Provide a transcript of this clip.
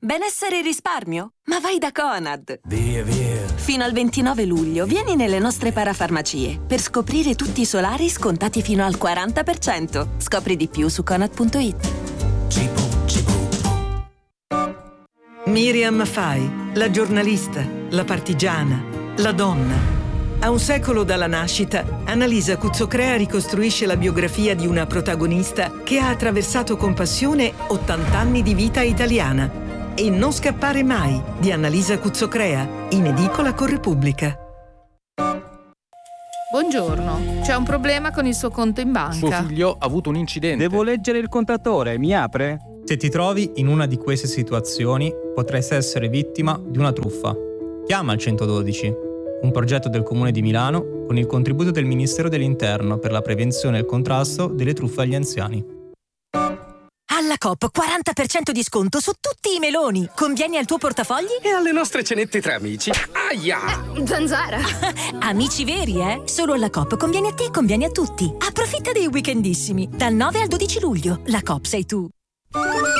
Benessere e risparmio? Ma vai da Conad! Via, via. Fino al 29 luglio vieni nelle nostre parafarmacie per scoprire tutti i solari scontati fino al 40%. Scopri di più su Conad.it. Miriam Fai, la giornalista, la partigiana, la donna. A un secolo dalla nascita, Annalisa Cuzzocrea ricostruisce la biografia di una protagonista che ha attraversato con passione 80 anni di vita italiana. E Non scappare mai, di Annalisa Cuzzocrea, in edicola con Repubblica. Buongiorno, c'è un problema con il suo conto in banca. Suo figlio ha avuto un incidente. Devo leggere il contatore, mi apre? Se ti trovi in una di queste situazioni, potresti essere vittima di una truffa. Chiama il 112, un progetto del Comune di Milano con il contributo del Ministero dell'Interno per la prevenzione e il contrasto delle truffe agli anziani. Alla Coop 40% di sconto su tutti i meloni. Convieni al tuo portafogli? E alle nostre cenette tra amici. Aia! Zanzara! Amici veri, eh? Solo alla Coop conviene a te e conviene a tutti. Approfitta dei weekendissimi. Dal 9 al 12 luglio. La Coop sei tu.